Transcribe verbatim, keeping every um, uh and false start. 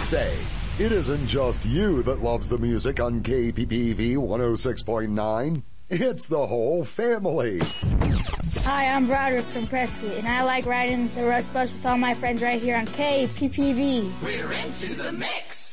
say, it isn't just you that loves the music on K P P V one oh six point nine. It's the whole family. Hi, I'm Broderick from Prescott, and I like riding the Rust Bus with all my friends right here on K P P V. We're into the mix.